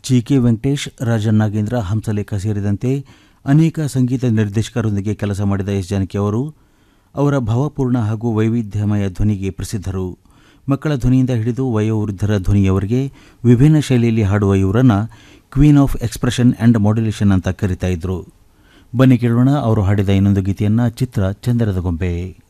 GK. Venkatesh, Rajan Nagendra, Hamsalekha ಸೇರಿದಂತೆ ಅನೇಕ ಸಂಗೀತ ನಿರ್ದೇಶಕರೊಂದಿಗೆ ಕೆಲಸ ಮಾಡಿದ ಎಸ್ ಜಾನಕಿ ಅವರು ಅವರ ಭಾವಪೂರ್ಣ ಹಾಗೂ ವೈವಿಧ್ಯಮಯ ಧ್ವನಿಗೆ ಪ್ರಸಿದ್ಧರು. ಮಕ್ಕಳ ಧ್ವನಿಯಿಂದ ಹಿಡಿದು ವಯೋವೃದ್ಧರ ಧ್ವನಿಯವರೆಗೆ ವಿಭಿನ್ನ ಶೈಲಿಯಲ್ಲಿ ಹಾಡುವ ಇವರನ್ನು queen of expression and modulation ಅಂತ ಕರೀತಾ ಇದ್ರು. ಬನ್ನಿ ಕೇಳೋಣ ಅವರು ಹಾಡಿದ ಇನ್ನೊಂದು ಗೀತೆಯನ್ನು. ಚಿತ್ರ ಚಂದನದ ಗೊಂಬೆ.